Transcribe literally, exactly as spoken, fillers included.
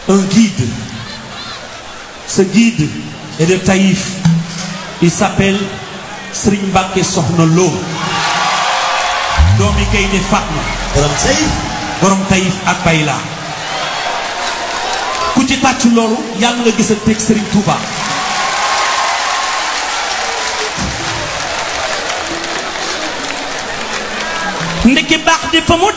un guide. Ce guide est de Taïf. Il s'appelle Serigne Mbacké Soxna Lo. doomi Gaynde Fatma. borom Taïf. borom Taïf ak Bayla. ku ci tàcc loolu yàlla nga gis a teg Serigne Touba. ndeke baax di fa mu